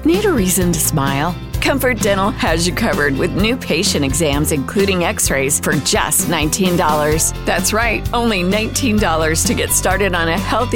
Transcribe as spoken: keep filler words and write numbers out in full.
Need a reason to smile? Comfort Dental has you covered with new patient exams, including x-rays, for just nineteen dollars. That's right, only nineteen dollars to get started on a healthy